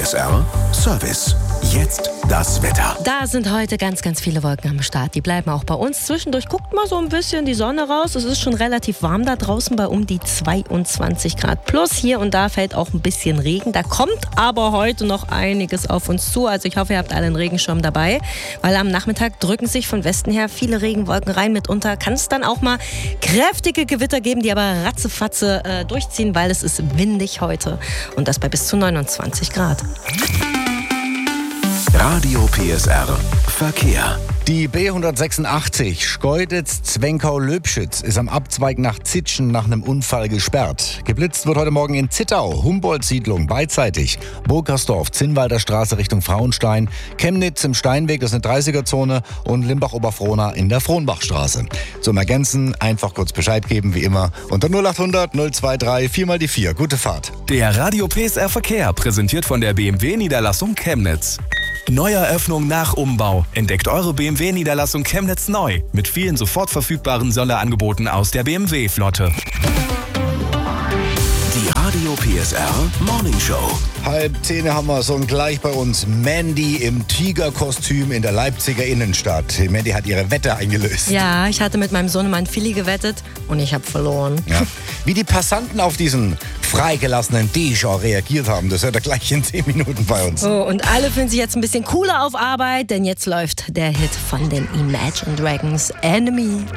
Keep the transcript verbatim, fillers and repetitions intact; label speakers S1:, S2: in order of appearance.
S1: S R Service. Jetzt das Wetter.
S2: Da sind heute ganz, ganz viele Wolken am Start. Die bleiben auch bei uns. Zwischendurch guckt mal so ein bisschen die Sonne raus. Es ist schon relativ warm da draußen bei um die zweiundzwanzig Grad plus. Hier und da fällt auch ein bisschen Regen. Da kommt aber heute noch einiges auf uns zu. Also ich hoffe, ihr habt alle einen Regenschirm dabei, weil am Nachmittag drücken sich von Westen her viele Regenwolken rein. Mitunter kann es dann auch mal kräftige Gewitter geben, die aber ratzefatze äh, durchziehen, weil es ist windig heute. Und das bei bis zu neunundzwanzig Grad.
S1: Radio P S R Verkehr.
S3: Die B hundertsechsundachtzig Schkeuditz-Zwenkau-Löbschütz ist am Abzweig nach Zitschen nach einem Unfall gesperrt. Geblitzt wird heute Morgen in Zittau, Humboldt-Siedlung beidseitig, Burgersdorf, Zinnwalder Straße Richtung Frauenstein, Chemnitz im Steinweg, das ist eine dreißiger-Zone, und Limbach-Oberfrohna in der Frohnbachstraße. Zum Ergänzen einfach kurz Bescheid geben, wie immer, unter null achthundert null dreiundzwanzig vier mal die vier. Gute Fahrt.
S4: Der Radio P S R Verkehr, präsentiert von der B M W-Niederlassung Chemnitz. Neueröffnung nach Umbau. Entdeckt eure B M W-Niederlassung Chemnitz neu. Mit vielen sofort verfügbaren Sonderangeboten aus der B M W-Flotte.
S1: Die Radio P S R Morning Show.
S3: Halb zehn haben wir so und gleich bei uns Mandy im Tigerkostüm in der Leipziger Innenstadt. Mandy hat ihre Wette eingelöst.
S2: Ja, ich hatte mit meinem Sohnemann Philly gewettet und ich habe verloren.
S3: Ja. Wie die Passanten auf diesen freigelassenen D-Genre reagiert haben, das hört er gleich in zehn Minuten bei uns.
S2: Oh, und alle fühlen sich jetzt ein bisschen cooler auf Arbeit, denn jetzt läuft der Hit von den Imagine Dragons, Enemy.